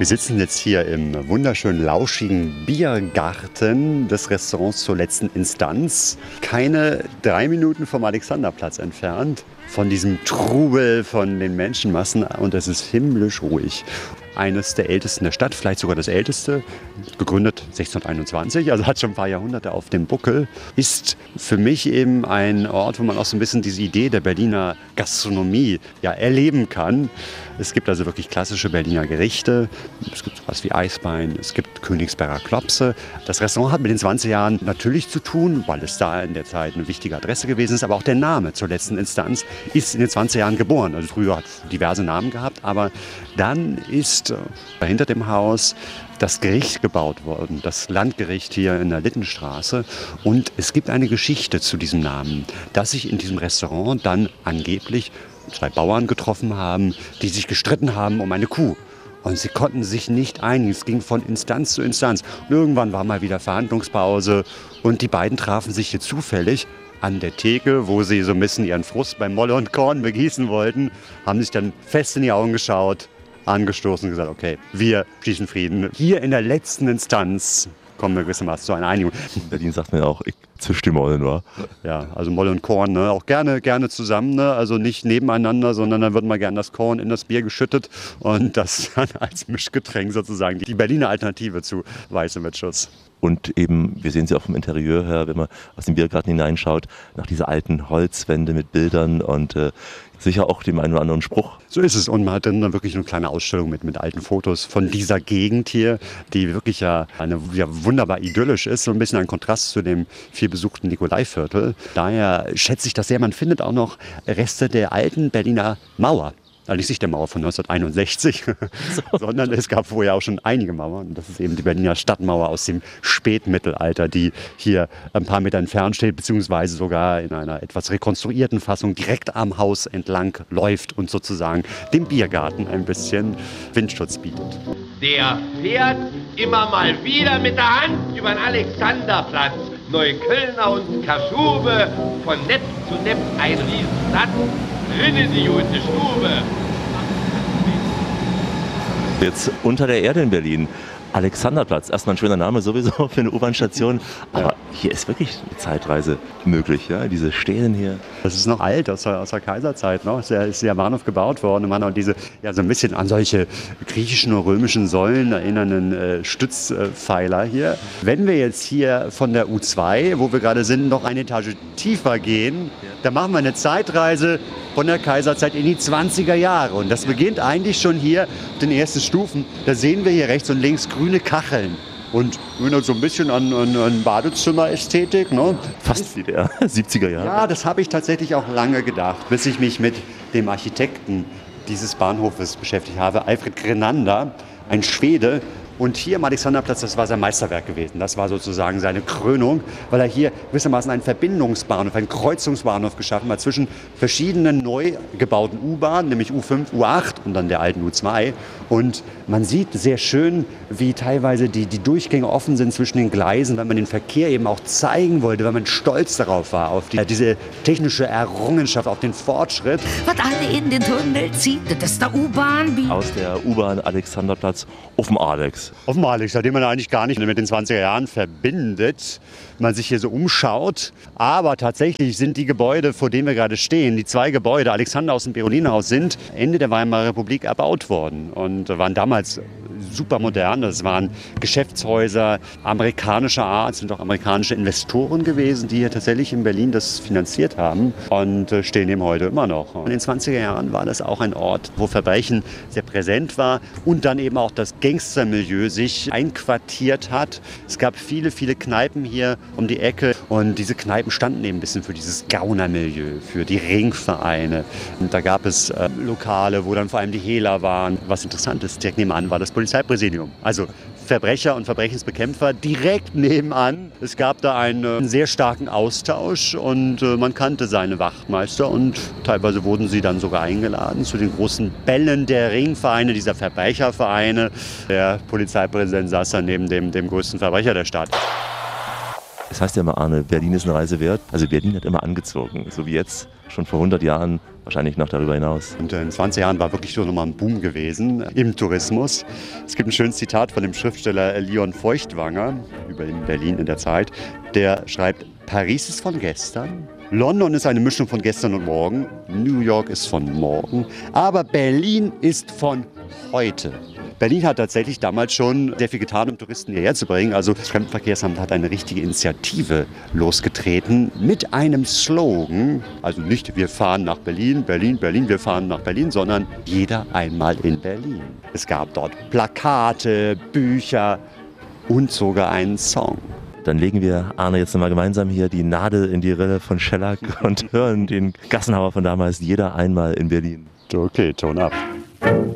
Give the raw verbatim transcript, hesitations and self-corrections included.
Wir sitzen jetzt hier im wunderschönen, lauschigen Biergarten des Restaurants zur letzten Instanz. Keine drei Minuten vom Alexanderplatz entfernt, von diesem Trubel, von den Menschenmassen, und es ist himmlisch ruhig. Eines der ältesten der Stadt, vielleicht sogar das älteste, gegründet sechzehnhunderteinundzwanzig, also hat schon ein paar Jahrhunderte auf dem Buckel, ist für mich eben ein Ort, wo man auch so ein bisschen diese Idee der Berliner Gastronomie ja erleben kann. Es gibt also wirklich klassische Berliner Gerichte, es gibt sowas wie Eisbein, es gibt Königsberger Klopse. Das Restaurant hat mit den zwanzig Jahren natürlich zu tun, weil es da in der Zeit eine wichtige Adresse gewesen ist, aber auch der Name zur letzten Instanz ist in den zwanzig Jahren geboren. Also früher hat es diverse Namen gehabt, aber dann ist äh, hinter dem Haus das Gericht gebaut worden, das Landgericht hier in der Littenstraße. Und es gibt eine Geschichte zu diesem Namen, dass sich in diesem Restaurant dann angeblich zwei Bauern getroffen haben, die sich gestritten haben um eine Kuh. Und sie konnten sich nicht einigen. Es ging von Instanz zu Instanz. Und irgendwann war mal wieder Verhandlungspause und die beiden trafen sich hier zufällig an der Theke, wo sie so ein bisschen ihren Frust beim Molle und Korn begießen wollten, haben sich dann fest in die Augen geschaut, angestoßen und gesagt, okay, wir schließen Frieden. Hier in der letzten Instanz kommen wir gewissermaßen zu einer Einigung. In Berlin sagt man ja auch, ich zwisch die Molle nur. Ja, also Molle und Korn, ne? Auch gerne, gerne zusammen, ne? Also nicht nebeneinander, sondern dann wird mal gerne das Korn in das Bier geschüttet und das dann als Mischgetränk sozusagen die Berliner Alternative zu Weiße mit Schuss. Und eben, wir sehen sie auch vom Interieur her, wenn man aus dem Biergarten hineinschaut, nach dieser alten Holzwände mit Bildern und äh, sicher auch dem einen oder anderen Spruch. So ist es. Und man hat dann wirklich eine kleine Ausstellung mit, mit alten Fotos von dieser Gegend hier, die wirklich ja, eine, ja wunderbar idyllisch ist. So ein bisschen ein Kontrast zu dem viel besuchten Nikolaiviertel. Daher schätze ich das sehr. Man findet auch noch Reste der alten Berliner Mauer. Allerdings nicht der Mauer von neunzehnhunderteinundsechzig, so. Sondern es gab vorher auch schon einige Mauern. Und das ist eben die Berliner Stadtmauer aus dem Spätmittelalter, die hier ein paar Meter entfernt steht, beziehungsweise sogar in einer etwas rekonstruierten Fassung direkt am Haus entlang läuft und sozusagen dem Biergarten ein bisschen Windschutz bietet. Der fährt immer mal wieder mit der Hand über den Alexanderplatz. Neuköllner und Kaschube, von Nepp zu Nepp ein Riesensatz. Drinnen die gute Stube. Jetzt unter der Erde in Berlin. Alexanderplatz, erstmal ein schöner Name sowieso für eine U-Bahn-Station, aber ja, hier ist wirklich eine Zeitreise möglich, ja? Diese Stelen hier. Das ist noch alt, aus der, aus der Kaiserzeit noch, ist der, ist der Bahnhof gebaut worden und man hat diese, ja, so ein bisschen an solche griechischen oder römischen Säulen erinnernden äh, Stützpfeiler hier. Wenn wir jetzt hier von der U zwei, wo wir gerade sind, noch eine Etage tiefer gehen, ja, dann machen wir eine Zeitreise von der Kaiserzeit in die zwanziger Jahre. Und das beginnt eigentlich schon hier auf den ersten Stufen. Da sehen wir hier rechts und links grüne Kacheln. Und so ein bisschen an, an, an Badezimmerästhetik. Ne? Fast wie der siebziger Jahre. Ja, das habe ich tatsächlich auch lange gedacht, bis ich mich mit dem Architekten dieses Bahnhofes beschäftigt habe, Alfred Grenander, ein Schwede. Und hier am Alexanderplatz, das war sein Meisterwerk gewesen. Das war sozusagen seine Krönung, weil er hier gewissermaßen einen Verbindungsbahnhof, einen Kreuzungsbahnhof geschaffen hat zwischen verschiedenen neu gebauten U-Bahnen, nämlich U fünf, U acht und dann der alten U zwei. Und man sieht sehr schön, wie teilweise die, die Durchgänge offen sind zwischen den Gleisen, weil man den Verkehr eben auch zeigen wollte, weil man stolz darauf war, auf die, diese technische Errungenschaft, auf den Fortschritt. Was alle in den Tunnel zieht, das ist der U-Bahn. Aus der U-Bahn Alexanderplatz auf dem Alex. Auf dem Alex, den man eigentlich gar nicht mit den zwanziger Jahren verbindet, man sich hier so umschaut. Aber tatsächlich sind die Gebäude, vor denen wir gerade stehen, die zwei Gebäude, Alexanderhaus und Berolinenhaus, sind Ende der Weimarer Republik erbaut worden und waren damals super modern. Das waren Geschäftshäuser amerikanischer Art, sind auch amerikanische Investoren gewesen, die hier tatsächlich in Berlin das finanziert haben und stehen eben heute immer noch. In den zwanziger Jahren war das auch ein Ort, wo Verbrechen sehr präsent war und dann eben auch das Gangstermilieu sich einquartiert hat. Es gab viele, viele Kneipen hier um die Ecke und diese Kneipen standen eben ein bisschen für dieses Gaunermilieu, für die Ringvereine. Und da gab es äh, Lokale, wo dann vor allem die Hehler waren. Was interessant ist, direkt nebenan war das Polizeipräsidium. Also Verbrecher und Verbrechensbekämpfer direkt nebenan. Es gab da einen, einen sehr starken Austausch und äh, man kannte seine Wachtmeister und teilweise wurden sie dann sogar eingeladen zu den großen Bällen der Ringvereine, dieser Verbrechervereine. Der Polizeipräsident saß dann neben dem, dem größten Verbrecher der Stadt. Das heißt ja immer, Arne, Berlin ist eine Reise wert. Also Berlin hat immer angezogen, so wie jetzt, schon vor hundert Jahren, wahrscheinlich noch darüber hinaus. Und in zwanzig Jahren war wirklich so nochmal ein Boom gewesen im Tourismus. Es gibt ein schönes Zitat von dem Schriftsteller Leon Feuchtwanger über Berlin in der Zeit. Der schreibt, Paris ist von gestern, London ist eine Mischung von gestern und morgen, New York ist von morgen, aber Berlin ist von heute. Berlin hat tatsächlich damals schon sehr viel getan, um Touristen hierher zu bringen. Also das Fremdenverkehrsamt hat eine richtige Initiative losgetreten mit einem Slogan. Also nicht wir fahren nach Berlin, Berlin, Berlin, wir fahren nach Berlin, sondern jeder einmal in Berlin. Es gab dort Plakate, Bücher und sogar einen Song. Dann legen wir, Arne, jetzt nochmal gemeinsam hier die Nadel in die Rille von Shellac und hören den Gassenhauer von damals, jeder einmal in Berlin. Okay, Ton ab.